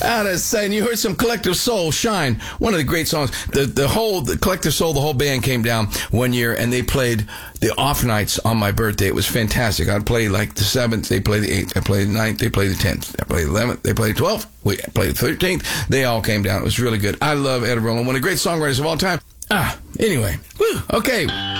Out of sight. And you heard some Collective Soul, Shine, one of the great songs. The Collective Soul, the whole band came down one year and they played the off nights on my birthday. It was fantastic. I'd play like the 7th, they play the 8th, I played the 9th, they played the 10th, I played the 11th, they played the 12th, we played the 13th. They all came down. It was really good. I love Ed Roland, one of the great songwriters of all time. Anyway. Woo, okay.